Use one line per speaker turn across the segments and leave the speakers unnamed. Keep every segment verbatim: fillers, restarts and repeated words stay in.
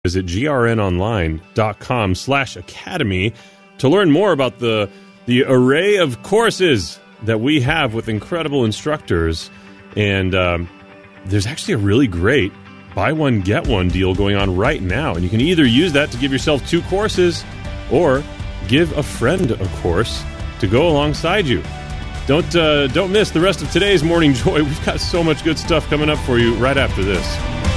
Visit grnonline.com slash academy to learn more about the the array of courses that we have with incredible instructors. And um, there's actually a really great buy one, get one deal going on right now. And you can either use that to give yourself two courses or give a friend a course to go alongside you. Don't, uh, don't miss the rest of today's Morning Joy. We've got so much good stuff coming up for you right after this.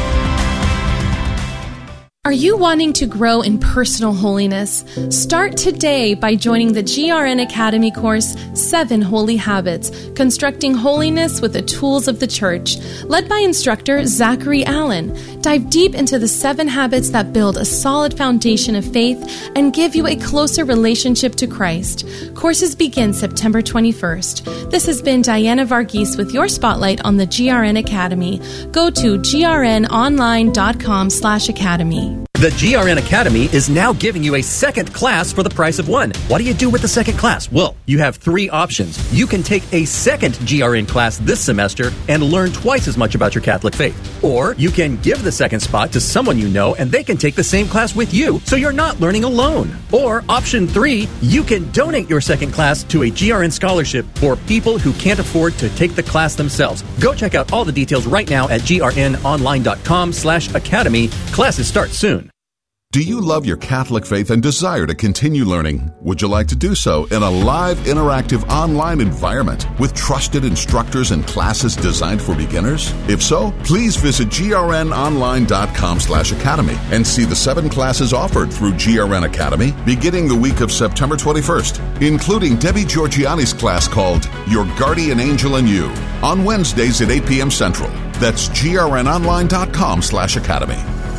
Are you wanting to grow in personal holiness? Start today by joining the G R N Academy course, Seven Holy Habits, Constructing Holiness with the Tools of the Church, led by instructor Zachary Allen. Dive deep into the seven habits that build a solid foundation of faith and give you a closer relationship to Christ. Courses begin September twenty-first. This has been Diana Varghese with your spotlight on the G R N Academy. Go to grnonline.com slash academy.
The G R N Academy is now giving you a second class for the price of one. What do you do with the second class? Well, you have three options. You can take a second G R N class this semester and learn twice as much about your Catholic faith. Or you can give the second spot to someone you know and they can take the same class with you, so you're not learning alone. Or option three, you can donate your second class to a G R N scholarship for people who can't afford to take the class themselves. Go check out all the details right now at grnonline.com slash academy. Classes start soon.
Do you love your Catholic faith and desire to continue learning? Would you like to do so in a live, interactive online environment with trusted instructors and classes designed for beginners? If so, please visit grnonline.com slash academy and see the seven classes offered through G R N Academy beginning the week of September twenty-first, including Debbie Georgiani's class called Your Guardian Angel and You on Wednesdays at eight p.m. Central. That's grnonline.com slash academy.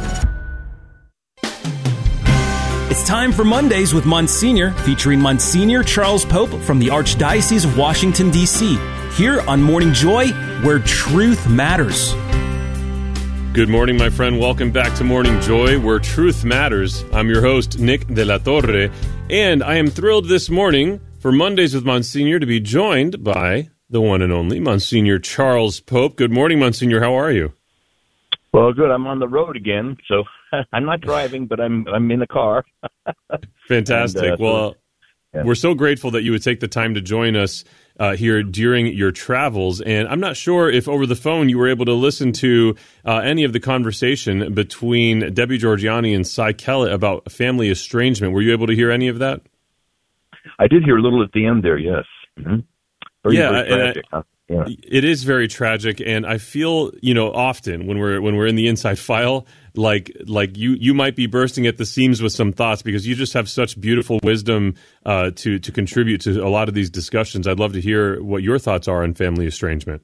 It's time for Mondays with Monsignor, featuring Monsignor Charles Pope from the Archdiocese of Washington, D C, here on Morning Joy, where truth matters.
Good morning, my friend. Welcome back to Morning Joy, where truth matters. I'm your host, Nick de la Torre, and I am thrilled this morning for Mondays with Monsignor to be joined by the one and only Monsignor Charles Pope. Good morning, Monsignor. How are you?
Well, good. I'm on the road again, so I'm not driving, but I'm I'm in a car.
Fantastic. And, uh, well, yeah. We're so grateful that you would take the time to join us uh, here during your travels. And I'm not sure if over the phone you were able to listen to uh, any of the conversation between Debbie Georgiani and Cy Kellett about family estrangement. Were you able to hear any of that?
I did hear a little at the end there, yes. Mm-hmm. Very,
yeah,
very tragic,
I,
huh? Yeah.
It is very tragic, and I feel, you know, often when we're when we're in the inside file, like like you you might be bursting at the seams with some thoughts because you just have such beautiful wisdom uh, to to contribute to a lot of these discussions. I'd love to hear what your thoughts are on family estrangement.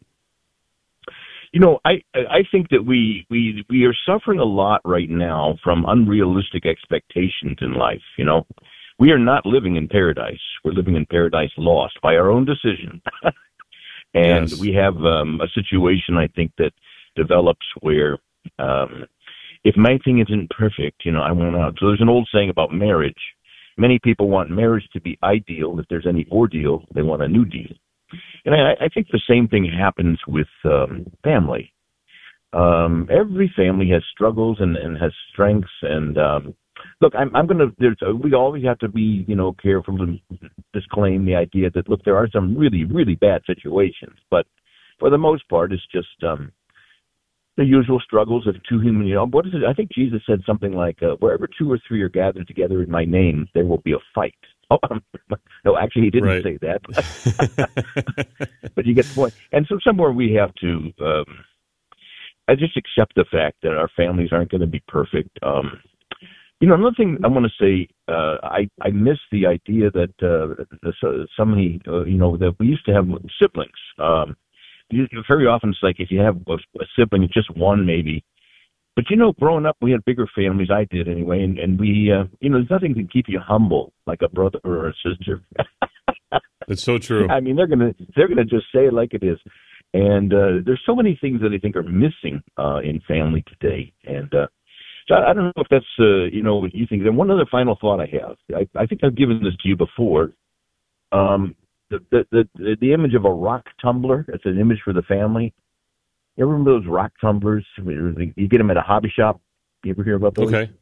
You know, I I think that we we we are suffering a lot right now from unrealistic expectations in life. You know, we are not living in paradise. We're living in paradise lost by our own decision. And yes. we have um, a situation, I think, that develops where um, if my thing isn't perfect, you know, I want out. So there's an old saying about marriage. Many people want marriage to be ideal. If there's any ordeal, they want a new deal. And I, I think the same thing happens with um, family. Um, every family has struggles and, and has strengths. And um, look, I'm, I'm going to, we always have to be, you know, careful to disclaim the idea that, look, there are some really, really bad situations. But for the most part, it's just um, the usual struggles of two human, you know, what is it? I think Jesus said something like, uh, wherever two or three are gathered together in my name, there will be a fight. Oh, um, no, actually, he didn't
right.
say that. But you get the point. And so somewhere we have to um, I just accept the fact that our families aren't going to be perfect. Um, you know, another thing I want to say, uh, I, I miss the idea that uh, the, so many, uh, you know, that we used to have siblings. Um, you, very often it's like if you have a, a sibling, it's just one maybe. But, you know, growing up, we had bigger families. I did anyway. And, and we, uh, you know, there's nothing to keep you humble like a brother or a sister.
It's so true.
I mean, they're going to they're gonna just say it like it is. And uh, there's so many things that I think are missing uh, in family today. And uh, so I, I don't know if that's, uh, you know, what you think. And one other final thought I have. I, I think I've given this to you before. Um, the, the, the, the image of a rock tumbler, it's an image for the family. You ever remember those rock tumblers? You get them at a hobby shop. You ever hear about those?
Okay.